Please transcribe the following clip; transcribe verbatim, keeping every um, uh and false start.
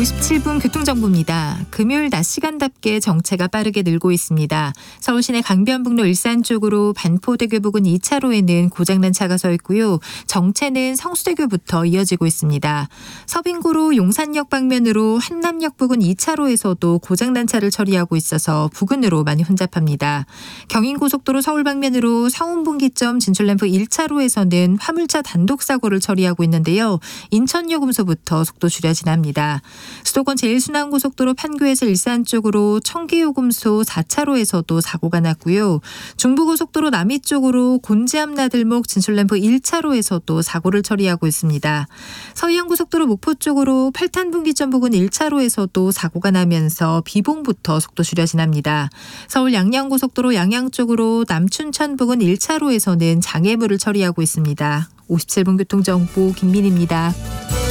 오십칠 분 교통정보입니다. 금요일 낮 시간답게 정체가 빠르게 늘고 있습니다. 서울시내 강변북로 일산 쪽으로 반포대교 부근 이 차로에는 고장난 차가 서 있고요. 정체는 성수대교부터 이어지고 있습니다. 서빙고로 용산역 방면으로 한남역 부근 이 차로에서도 고장난 차를 처리하고 있어서 부근으로 많이 혼잡합니다. 경인고속도로 서울 방면으로 상온분기점 진출램프 일 차로에서는 화물차 단독사고를 처리하고 있는데요. 인천요금소부터 속도 줄여 지납니다. 수도권 제일순환고속도로 판교에서 일산 쪽으로 청기요금소 사 차로에서도 사고가 났고요. 중부고속도로 남이 쪽으로 곤지암 나들목 진출램프 일 차로에서도 사고를 처리하고 있습니다. 서해안고속도로 목포 쪽으로 팔탄분기점 부근 일 차로에서도 사고가 나면서 비봉부터 속도 줄여 지납니다. 서울 양양고속도로 양양 쪽으로 남춘천 부근 일 차로에서는 장애물을 처리하고 있습니다. 오십칠 분 교통정보 김민희입니다.